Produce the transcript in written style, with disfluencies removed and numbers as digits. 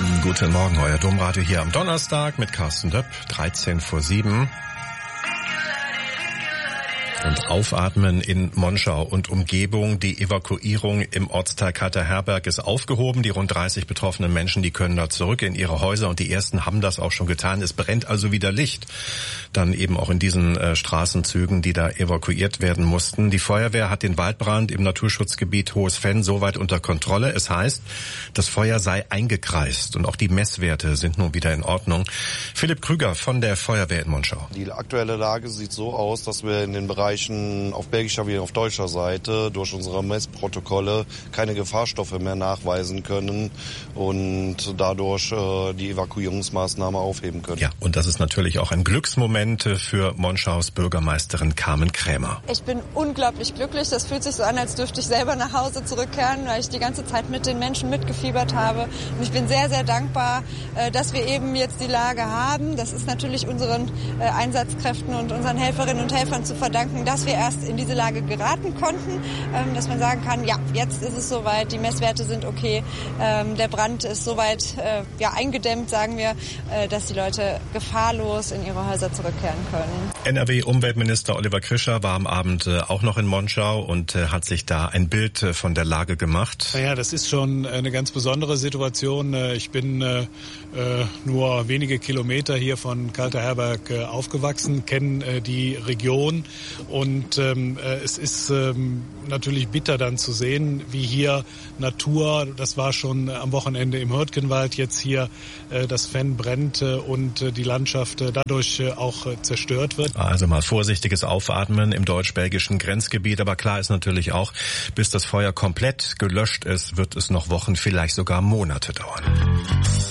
Guten Morgen, euer Domradio hier am Donnerstag mit Carsten Döpp, 7:13. Und aufatmen in Monschau und Umgebung. Die Evakuierung im Ortsteil Kalter-Herberg ist aufgehoben. Die rund 30 betroffenen Menschen, die können da zurück in ihre Häuser und die ersten haben das auch schon getan. Es brennt also wieder Licht. Dann eben auch in diesen Straßenzügen, die da evakuiert werden mussten. Die Feuerwehr hat den Waldbrand im Naturschutzgebiet Hohes Venn soweit unter Kontrolle. Es heißt, das Feuer sei eingekreist und auch die Messwerte sind nun wieder in Ordnung. Philipp Krüger von der Feuerwehr in Monschau. Die aktuelle Lage sieht so aus, dass wir in den Bereichen auf belgischer wie auf deutscher Seite durch unsere Messprotokolle keine Gefahrstoffe mehr nachweisen können und dadurch die Evakuierungsmaßnahme aufheben können. Ja, und das ist natürlich auch ein Glücksmoment für Monschaus Bürgermeisterin Carmen Krämer. Ich bin unglaublich glücklich. Das fühlt sich so an, als dürfte ich selber nach Hause zurückkehren, weil ich die ganze Zeit mit den Menschen mitgefiebert habe. Und ich bin sehr, sehr dankbar, dass wir eben jetzt die Lage haben. Das ist natürlich unseren Einsatzkräften und unseren Helferinnen und Helfern zu verdanken, dass wir erst in diese Lage geraten konnten, dass man sagen kann, ja, jetzt ist es soweit, die Messwerte sind okay, der Brand ist soweit eingedämmt, sagen wir, dass die Leute gefahrlos in ihre Häuser zurückkehren können. NRW-Umweltminister Oliver Krischer war am Abend auch noch in Monschau und hat sich da ein Bild von der Lage gemacht. Naja, das ist schon eine ganz besondere Situation. Ich bin nur wenige Kilometer hier von Kalter-Herberg aufgewachsen, kenne die Region. Und es ist natürlich bitter dann zu sehen, wie hier Natur, das war schon am Wochenende im Hürtgenwald, jetzt hier das Venn brennt und die Landschaft dadurch auch zerstört wird. Also mal vorsichtiges Aufatmen im deutsch-belgischen Grenzgebiet. Aber klar ist natürlich auch, bis das Feuer komplett gelöscht ist, wird es noch Wochen, vielleicht sogar Monate dauern.